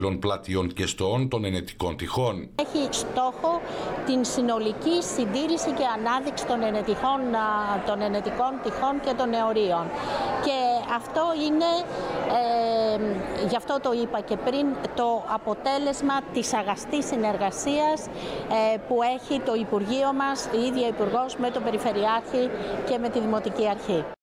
πλατιών και στοών των ενετικών τυχών. Έχει στόχο την συνολική συντήρηση και ανάδειξη των ενετικών τυχών και των νεωρίων. Και αυτό είναι, γι' αυτό το είπα και πριν, το αποτέλεσμα της αγαστής συνεργασίας που έχει το Υπουργείο μας, η ίδια Υπουργός με τον Περιφερειάρχη και με τη Δημοτική Αρχή.